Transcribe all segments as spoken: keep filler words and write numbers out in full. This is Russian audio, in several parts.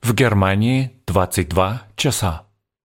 В Германии двадцать два часа.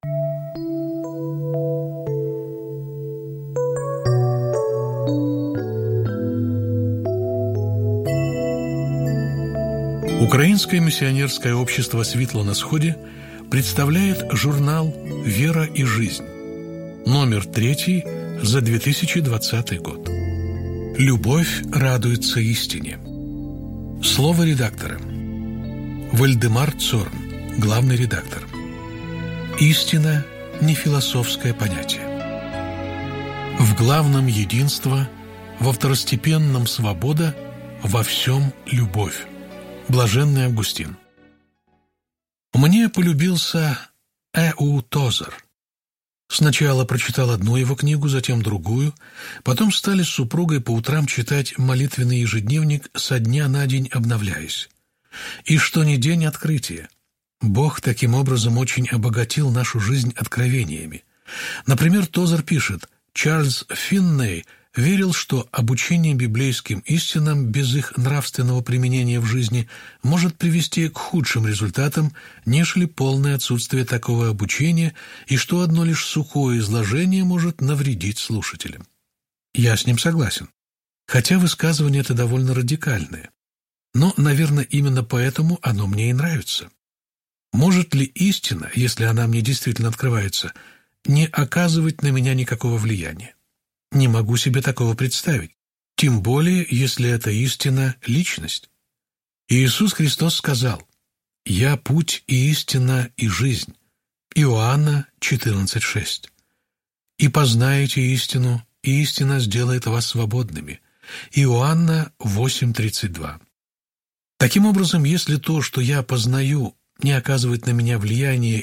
Украинское миссионерское общество «Светло на сходе» представляет журнал «Вера и жизнь», номер третий за две тысячи двадцатый год. «Любовь радуется истине». Слово редактора. Вальдемар Цорн, главный редактор. Истина – не философское понятие. В главном единство, во второстепенном свобода, во всем любовь. Блаженный Августин. Мне полюбился Э У Тозер. Сначала прочитал одну его книгу, затем другую, потом стали с супругой по утрам читать молитвенный ежедневник, со дня на день обновляясь. И что ни день открытие. Бог таким образом очень обогатил нашу жизнь откровениями. Например, Тозер пишет: Чарльз Финней верил, что обучение библейским истинам без их нравственного применения в жизни может привести к худшим результатам, нежели полное отсутствие такого обучения, и что одно лишь сухое изложение может навредить слушателям. Я с ним согласен, хотя высказывание это довольно радикальное. Но, наверное, именно поэтому оно мне и нравится. Может ли истина, если она мне действительно открывается, не оказывать на меня никакого влияния? Не могу себе такого представить, тем более, если эта истина – личность. Иисус Христос сказал: «Я путь и истина и жизнь». Иоанна четырнадцать шесть. «И познаете истину, и истина сделает вас свободными». Иоанна восемь тридцать два. Таким образом, если то, что я познаю, не оказывает на меня влияния